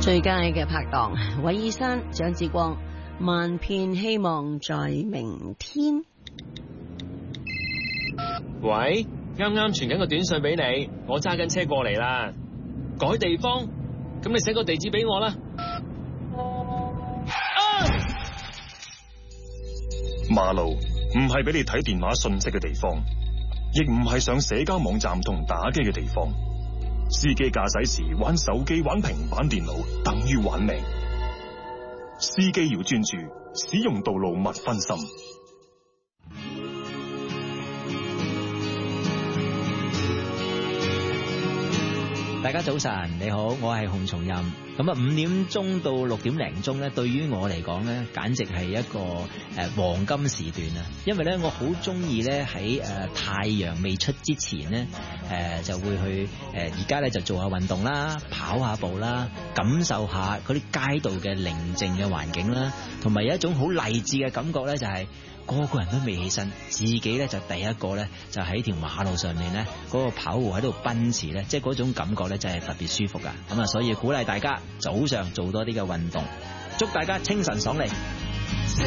最佳嘅拍檔韋爾山、蔣志光，萬片希望在明天。 喂，啱啱傳緊個短信俾你，我揸緊車過嚟啦。改地方，咁你寫個地址俾我啦。 馬路唔係俾你睇電話信息嘅地方，亦唔係上社交網站同打機嘅地方。司機駕駛時玩手機、玩平板電腦，等於玩命。司機要專注，使用道路勿分心。 大家早晨，你好，我係洪松蔭。咁5點鐘到6點零鐘咧，對於我嚟講咧，簡直係一個黃金時段啊！因為咧，我好中意咧喺太陽未出之前咧，就會去而家咧就做下運動啦，跑下步啦，感受下嗰啲街道嘅寧靜嘅環境啦，同埋有一種好勵志嘅感覺咧，就係個個人都未起身，自己咧就第一個咧就喺條馬路上面咧嗰個跑步喺度奔馳咧，即係嗰種感覺咧真係特別舒服噶。咁啊，所以鼓勵大家早上做多啲嘅運動，祝大家清晨爽利。